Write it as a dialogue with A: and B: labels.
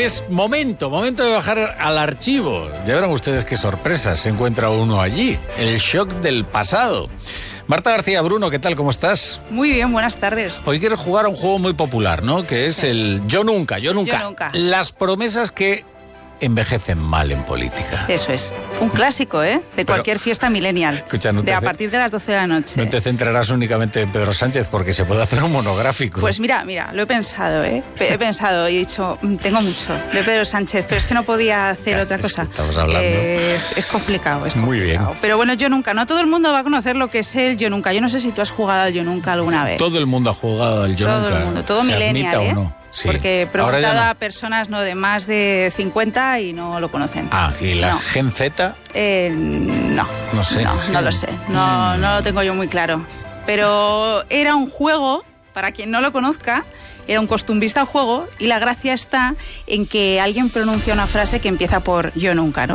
A: es momento de bajar al archivo. Ya verán ustedes qué sorpresa se encuentra uno allí. El shock del pasado. Marta García Bruno, ¿qué tal? ¿Cómo estás?
B: Muy bien, buenas tardes.
A: Hoy quieres jugar a un juego muy popular, ¿no? Que es el Yo Nunca. Las promesas que envejecen mal en política.
B: Eso es. Un clásico, ¿eh? De cualquier fiesta millennial.
A: Escucha,
B: a partir de las 12 de la noche.
A: No te centrarás únicamente en Pedro Sánchez porque se puede hacer un monográfico.
B: Pues mira, lo he pensado, ¿eh? He pensado y he dicho, tengo mucho de Pedro Sánchez, pero es que no podía hacer otra cosa.
A: Estamos hablando.
B: Es complicado,
A: Muy bien.
B: Pero bueno, Yo Nunca. No todo el mundo va a conocer lo que es el Yo Nunca. Yo no sé si tú has jugado al Yo Nunca alguna vez.
A: Todo el mundo ha jugado al Yo Nunca.
B: Todo el mundo, todo millennial, ¿eh?
A: O no. Sí.
B: Porque he preguntado a personas de más de 50 y no lo conocen.
A: ¿Y la Gen Z?
B: No.
A: No sé.
B: No lo sé. No lo tengo yo muy claro. Pero era un juego, para quien no lo conozca, era un costumbrista juego y la gracia está en que alguien pronuncia una frase que empieza por Yo Nunca, ¿no?